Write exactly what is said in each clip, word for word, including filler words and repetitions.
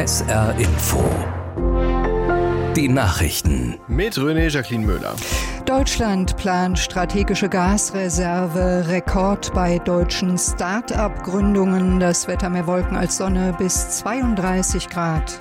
S R Info. Die Nachrichten. Mit René Jacqueline Müller. Deutschland plant strategische Gasreserve, Rekord bei deutschen Start-up-Gründungen, das Wetter mehr Wolken als Sonne bis zweiunddreißig Grad.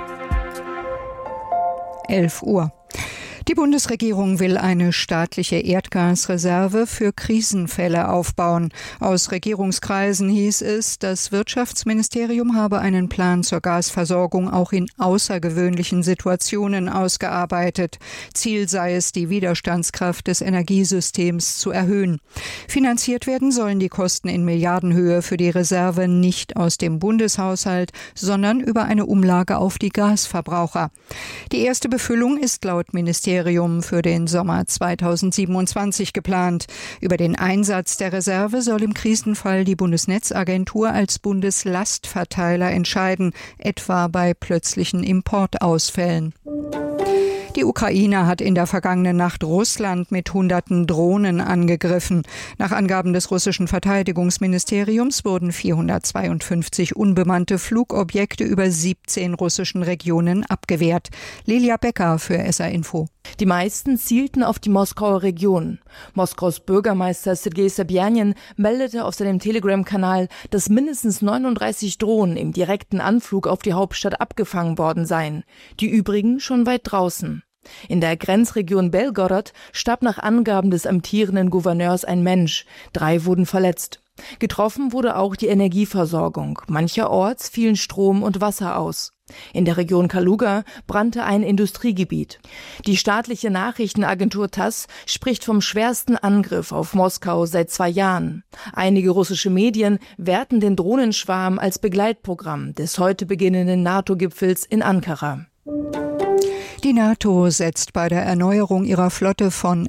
elf Uhr. Die Bundesregierung will eine staatliche Erdgasreserve für Krisenfälle aufbauen. Aus Regierungskreisen hieß es, das Wirtschaftsministerium habe einen Plan zur Gasversorgung auch in außergewöhnlichen Situationen ausgearbeitet. Ziel sei es, die Widerstandskraft des Energiesystems zu erhöhen. Finanziert werden sollen die Kosten in Milliardenhöhe für die Reserve nicht aus dem Bundeshaushalt, sondern über eine Umlage auf die Gasverbraucher. Die erste Befüllung ist laut Ministerium für den Sommer zweitausendsiebenundzwanzig geplant. Über den Einsatz der Reserve soll im Krisenfall die Bundesnetzagentur als Bundeslastverteiler entscheiden, etwa bei plötzlichen Importausfällen. Die Ukraine hat in der vergangenen Nacht Russland mit hunderten Drohnen angegriffen. Nach Angaben des russischen Verteidigungsministeriums wurden vierhundertzweiundfünfzig unbemannte Flugobjekte über siebzehn russischen Regionen abgewehrt. Lilia Becker für S R Info. Die meisten zielten auf die Moskauer Region. Moskaus Bürgermeister Sergei Sobjanin meldete auf seinem Telegram-Kanal, dass mindestens neununddreißig Drohnen im direkten Anflug auf die Hauptstadt abgefangen worden seien, die übrigen schon weit draußen. In der Grenzregion Belgorod starb nach Angaben des amtierenden Gouverneurs ein Mensch, drei wurden verletzt. Getroffen wurde auch die Energieversorgung. Mancherorts fielen Strom und Wasser aus. In der Region Kaluga brannte ein Industriegebiet. Die staatliche Nachrichtenagentur TASS spricht vom schwersten Angriff auf Moskau seit zwei Jahren. Einige russische Medien werten den Drohnenschwarm als Begleitprogramm des heute beginnenden NATO-Gipfels in Ankara. Die NATO setzt bei der Erneuerung ihrer Flotte von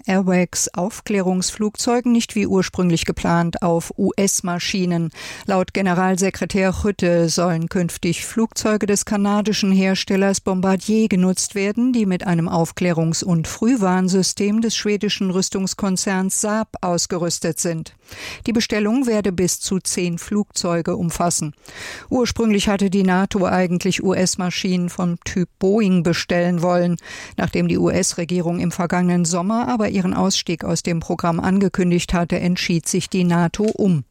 Airwax-Aufklärungsflugzeugen nicht wie ursprünglich geplant auf U S-Maschinen. Laut Generalsekretär Rutte sollen künftig Flugzeuge des kanadischen Herstellers Bombardier genutzt werden, die mit einem Aufklärungs- und Frühwarnsystem des schwedischen Rüstungskonzerns Saab ausgerüstet sind. Die Bestellung werde bis zu zehn Flugzeuge umfassen. Ursprünglich hatte die NATO eigentlich U S-Maschinen vom Typ Boeing bestellen wollen. Nachdem die U S-Regierung im vergangenen Sommer aber ihren Ausstieg aus dem Programm angekündigt hatte, entschied sich die NATO um.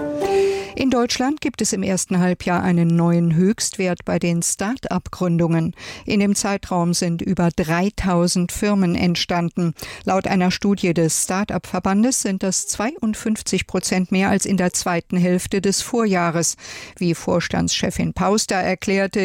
In Deutschland gibt es im ersten Halbjahr einen neuen Höchstwert bei den Start-up-Gründungen. In dem Zeitraum sind über dreitausend Firmen entstanden. Laut einer Studie des Start-up-Verbandes sind das zweiundfünfzig Prozent mehr als in der zweiten Hälfte des Vorjahres. Wie Vorstandschefin Pauster erklärte,